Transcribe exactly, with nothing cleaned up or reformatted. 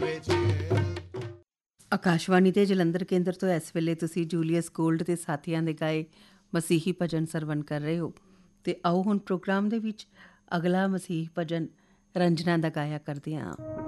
ਆਕਾਸ਼ਵਾਣੀ ਦੇ ਜਲੰਧਰ ਕੇਂਦਰ ਤੋਂ ਇਸ ਵੇਲੇ ਤੁਸੀਂ ਜੂਲੀਅਸ ਗੋਲਡ ਤੇ ਸਾਥੀਆਂ ਦੇ ਗਾਏ ਮਸੀਹੀ ਭਜਨ ਸਰਵਣ ਕਰ ਰਹੇ ਹੋ। ਤੇ ਆਓ ਹੁਣ ਪ੍ਰੋਗਰਾਮ ਦੇ ਵਿੱਚ ਅਗਲਾ ਮਸੀਹੀ ਭਜਨ ਰੰਜਨਾ ਦਾ ਗਾਇਆ ਕਰਦੇ ਹਾਂ।